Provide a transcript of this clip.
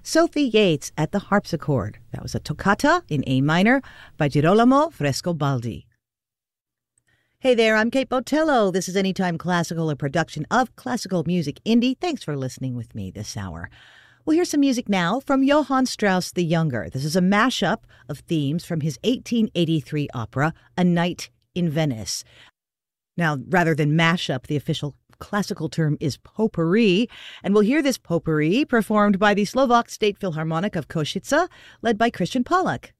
Sophie Yates at the harpsichord. That was a toccata in A minor by Girolamo Frescobaldi. Hey there, I'm Kate Botello. This is Anytime Classical, a production of Classical Music Indie. Thanks for listening with me this hour. We'll hear some music now from Johann Strauss the Younger. This is a mashup of themes from his 1883 opera, A Night in Venice. Now, rather than mashup, the official classical term is potpourri, and we'll hear this potpourri performed by the Slovak State Philharmonic of Košice, led by Christian Pollack.